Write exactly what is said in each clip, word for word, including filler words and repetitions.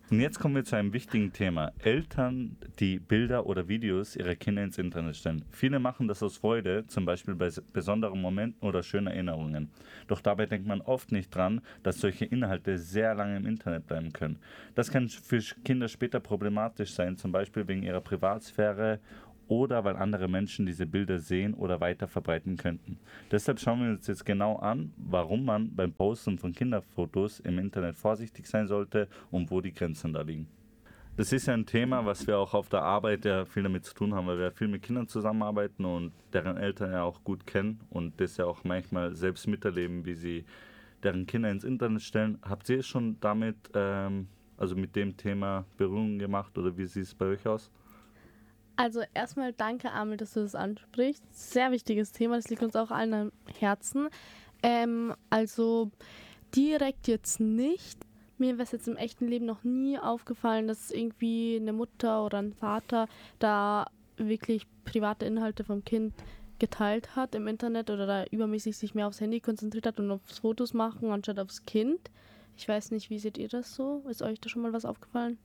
Und jetzt kommen wir zu einem wichtigen Thema. Eltern, die Bilder oder Videos ihrer Kinder ins Internet stellen. Viele machen das aus Freude, zum Beispiel bei besonderen Momenten oder schönen Erinnerungen. Doch dabei denkt man oft nicht dran, dass solche Inhalte sehr lange im Internet bleiben können. Das kann für Kinder später problematisch sein, zum Beispiel wegen ihrer Privatsphäre oder weil andere Menschen diese Bilder sehen oder weiter verbreiten könnten. Deshalb schauen wir uns jetzt genau an, warum man beim Posten von Kinderfotos im Internet vorsichtig sein sollte und wo die Grenzen da liegen. Das ist ja ein Thema, was wir auch auf der Arbeit ja viel damit zu tun haben, weil wir viel mit Kindern zusammenarbeiten und deren Eltern ja auch gut kennen und das ja auch manchmal selbst miterleben, wie sie deren Kinder ins Internet stellen. Habt ihr schon damit, ähm, also mit dem Thema Berührung gemacht oder wie sieht es bei euch aus? Also erstmal danke, Amel, dass du das ansprichst. Sehr wichtiges Thema, das liegt uns auch allen am Herzen. Ähm, also direkt jetzt nicht. Mir wäre es jetzt im echten Leben noch nie aufgefallen, dass irgendwie eine Mutter oder ein Vater da wirklich private Inhalte vom Kind geteilt hat im Internet oder da übermäßig sich mehr aufs Handy konzentriert hat und aufs Fotos machen anstatt aufs Kind. Ich weiß nicht, wie seht ihr das so? Ist euch da schon mal was aufgefallen?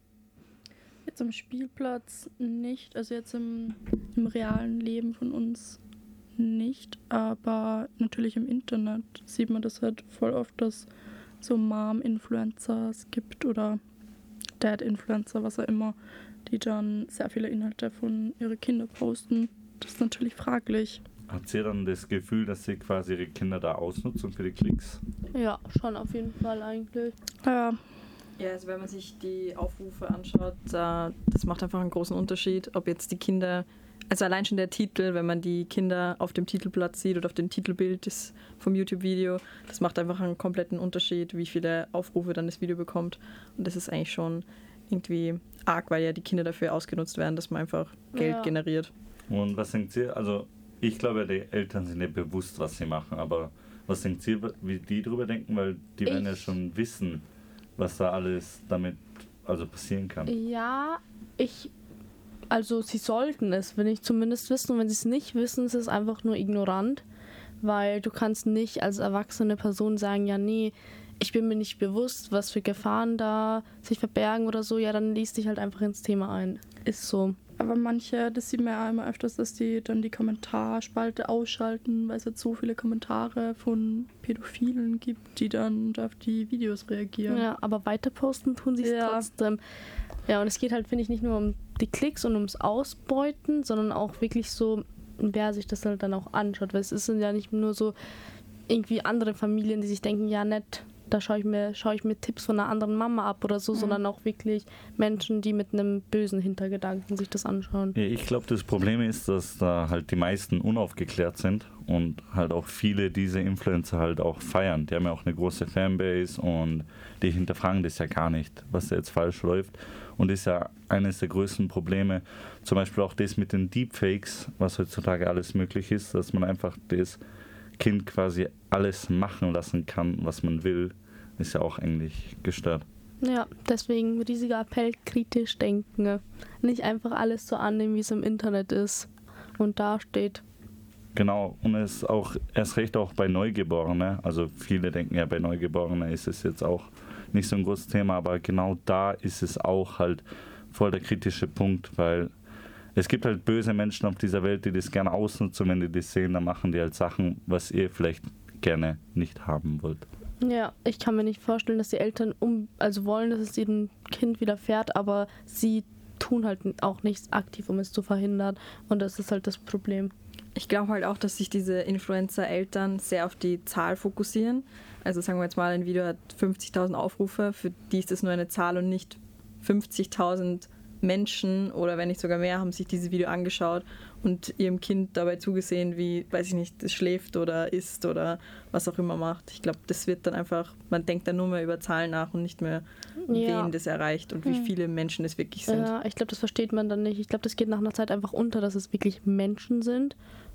Jetzt am Spielplatz nicht, also jetzt im, im realen Leben von uns nicht, aber natürlich im Internet sieht man das halt voll oft, dass so Mom-Influencers gibt oder Dad-Influencer, was auch immer, die dann sehr viele Inhalte von ihren Kindern posten. Das ist natürlich fraglich. Habt ihr dann das Gefühl, dass sie quasi ihre Kinder da ausnutzen für die Klicks? Ja, schon auf jeden Fall eigentlich. Ja. Ja, also wenn man sich die Aufrufe anschaut, äh, das macht einfach einen großen Unterschied, ob jetzt die Kinder, also allein schon der Titel, wenn man die Kinder auf dem Titelblatt sieht oder auf dem Titelbild des, vom YouTube-Video, das macht einfach einen kompletten Unterschied, wie viele Aufrufe dann das Video bekommt. Und das ist eigentlich schon irgendwie arg, weil ja die Kinder dafür ausgenutzt werden, dass man einfach Geld Ja. generiert. Und was denkt ihr? Also ich glaube, die Eltern sind ja bewusst, was sie machen, aber was denkt ihr, wie die drüber denken? Weil die werden ja schon wissen, was da alles damit also passieren kann. Ja, ich, also sie sollten es, wenn ich zumindest wissen. Und wenn sie es nicht wissen, ist es einfach nur ignorant, weil du kannst nicht als erwachsene Person sagen, ja nee, ich bin mir nicht bewusst, was für Gefahren da sich verbergen oder so. Ja, dann liest dich halt einfach ins Thema ein. Ist so. Aber manche, das sieht man ja immer öfters, dass die dann die Kommentarspalte ausschalten, weil es jetzt so viele Kommentare von Pädophilen gibt, die dann auf die Videos reagieren. Ja, aber weiter posten tun sie es Ja. trotzdem. Ja, und es geht halt, finde ich, nicht nur um die Klicks und ums Ausbeuten, sondern auch wirklich so, wer sich das halt dann auch anschaut. Weil es sind ja nicht nur so irgendwie andere Familien, die sich denken, ja nett, da schaue ich mir, schaue ich mir Tipps von einer anderen Mama ab oder so, mhm. sondern auch wirklich Menschen, die mit einem bösen Hintergedanken sich das anschauen. Ja, ich glaube, das Problem ist, dass da halt die meisten unaufgeklärt sind und halt auch viele diese Influencer halt auch feiern. Die haben ja auch eine große Fanbase und die hinterfragen das ja gar nicht, was da jetzt falsch läuft. Und ist ja eines der größten Probleme, zum Beispiel auch das mit den Deepfakes, was heutzutage alles möglich ist, dass man einfach das Kind quasi alles machen lassen kann, was man will, ist ja auch eigentlich gestört. Ja, deswegen riesiger Appell, kritisch denken. Nicht einfach alles so annehmen, wie es im Internet ist und da steht. Genau, und es ist auch erst recht auch bei Neugeborenen. Also viele denken ja, bei Neugeborenen ist es jetzt auch nicht so ein großes Thema, aber genau da ist es auch halt voll der kritische Punkt, weil es gibt halt böse Menschen auf dieser Welt, die das gerne ausnutzen. Wenn die das sehen, dann machen die halt Sachen, was ihr vielleicht gerne nicht haben wollt. Ja, ich kann mir nicht vorstellen, dass die Eltern um, also wollen, dass es ihrem Kind widerfährt, aber sie tun halt auch nichts aktiv, um es zu verhindern. Und das ist halt das Problem. Ich glaube halt auch, dass sich diese Influencer-Eltern sehr auf die Zahl fokussieren. Also sagen wir jetzt mal, ein Video hat fünfzigtausend Aufrufe, für die ist das nur eine Zahl und nicht fünfzigtausend Menschen oder wenn nicht sogar mehr haben sich dieses Video angeschaut und ihrem Kind dabei zugesehen, wie, weiß ich nicht, es schläft oder isst oder was auch immer macht. Ich glaube, das wird dann einfach, man denkt dann nur mehr über Zahlen nach und nicht mehr, ja. wen das erreicht und wie hm. viele Menschen es wirklich sind. Ja, ich glaube, das versteht man dann nicht. Ich glaube, das geht nach einer Zeit einfach unter, dass es wirklich Menschen sind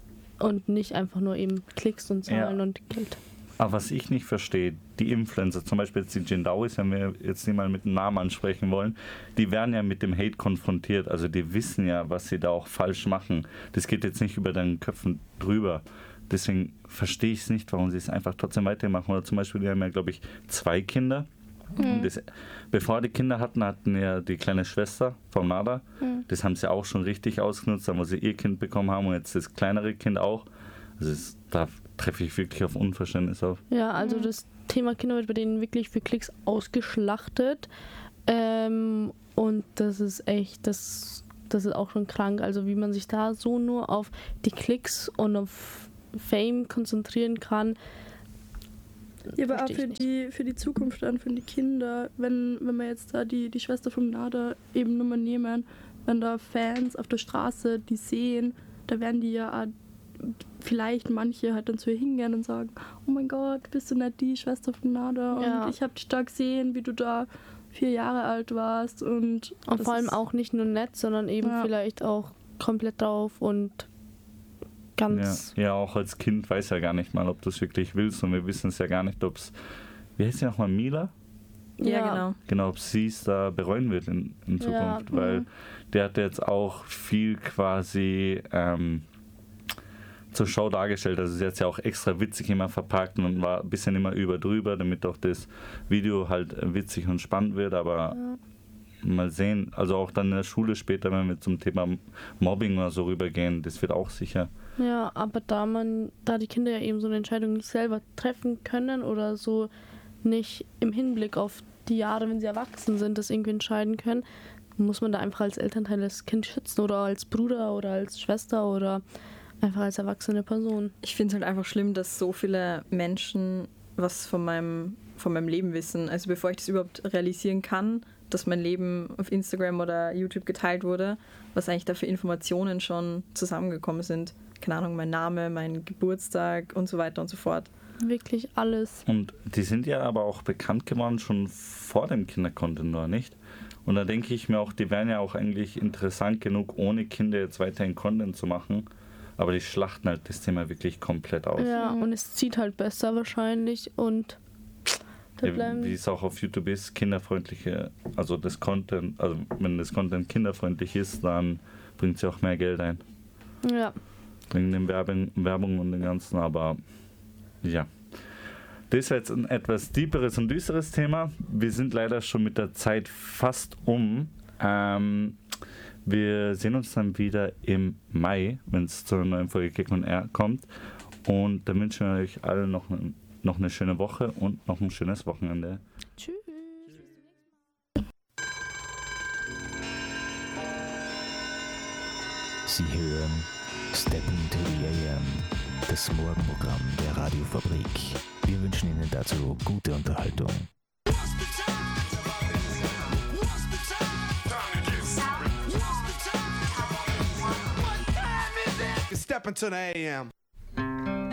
und nicht einfach nur eben Klicks und Zahlen ja. und Geld. Aber was ich nicht verstehe, die Influencer, zum Beispiel jetzt die Jindawis, wenn wir jetzt nicht mal mit dem Namen ansprechen wollen, die werden ja mit dem Hate konfrontiert. Also die wissen ja, was sie da auch falsch machen. Das geht jetzt nicht über deinen Köpfen drüber. Deswegen verstehe ich es nicht, warum sie es einfach trotzdem weitermachen. Oder zum Beispiel, die haben ja, glaube ich, zwei Kinder Mhm. Das, bevor die Kinder hatten, hatten ja die kleine Schwester vom Nada. Mhm. Das haben sie auch schon richtig ausgenutzt, dann wo sie ihr Kind bekommen haben und jetzt das kleinere Kind auch. Also das, da treffe ich wirklich auf Unverständnis auf. Ja, also mhm. das Thema Kinder wird bei denen wirklich für Klicks ausgeschlachtet. Ähm, und das ist echt, das, das ist auch schon krank. Also wie man sich da so nur auf die Klicks und auf Fame konzentrieren kann. Ja, aber auch für die, für die Zukunft dann, für die Kinder, wenn, wenn wir jetzt da die, die Schwester vom Nada eben nur mal nehmen, wenn da Fans auf der Straße die sehen, da werden die ja auch vielleicht manche halt dann zu ihr hingehen und sagen, oh mein Gott, bist du nicht die Schwester vom Nada? Ja. Und ich habe dich da gesehen, wie du da vier Jahre alt warst. Und, und vor allem auch nicht nur nett, sondern eben ja. vielleicht auch komplett drauf und ganz... Ja, ja, auch als Kind weiß ja gar nicht mal, ob du es wirklich willst und wir wissen es ja gar nicht, ob es... Wie heißt sie nochmal? Mila? Ja, ja, genau. Genau, ob sie es da bereuen wird in, in Zukunft, ja, weil mh. der hat jetzt auch viel quasi ähm, zur Show dargestellt. Also sie hat es ja auch extra witzig immer verpackt und war ein bisschen immer über drüber, damit auch das Video halt witzig und spannend wird, aber ja. mal sehen, also auch dann in der Schule später, wenn wir zum Thema Mobbing oder so rübergehen, das wird auch sicher. Ja, aber da man, da die Kinder ja eben so eine Entscheidung nicht selber treffen können oder so nicht im Hinblick auf die Jahre, wenn sie erwachsen sind, das irgendwie entscheiden können, muss man da einfach als Elternteil das Kind schützen oder als Bruder oder als Schwester oder einfach als erwachsene Person. Ich finde es halt einfach schlimm, dass so viele Menschen was von meinem, von meinem Leben wissen. Also bevor ich das überhaupt realisieren kann, dass mein Leben auf Instagram oder YouTube geteilt wurde, was eigentlich da für Informationen schon zusammengekommen sind. Keine Ahnung, mein Name, mein Geburtstag und so weiter und so fort. Wirklich alles. Und die sind ja aber auch bekannt geworden schon vor dem Kindercontent, oder nicht? Und da denke ich mir auch, die wären ja auch eigentlich interessant genug, ohne Kinder jetzt weiterhin Content zu machen. Aber die schlachten halt das Thema wirklich komplett aus. Ja, und es zieht halt besser wahrscheinlich und da bleiben ja, wie es auch auf YouTube ist, kinderfreundliche, also das Content, also wenn das Content kinderfreundlich ist, dann bringt sie auch mehr Geld ein. Ja. Wegen den Werbung, Werbung und den ganzen, aber ja. Das ist jetzt ein etwas tieferes und düsteres Thema. Wir sind leider schon mit der Zeit fast um. Ähm, wir sehen uns dann wieder im Mai, wenn es zu einer neuen Folge Kick on Air kommt. Und dann wünschen wir euch allen noch, noch eine schöne Woche und noch ein schönes Wochenende. Tschüss. Sie hören Step into the A M, das Morgenprogramm der Radiofabrik. Wir wünschen Ihnen dazu gute Unterhaltung. Step into the A M.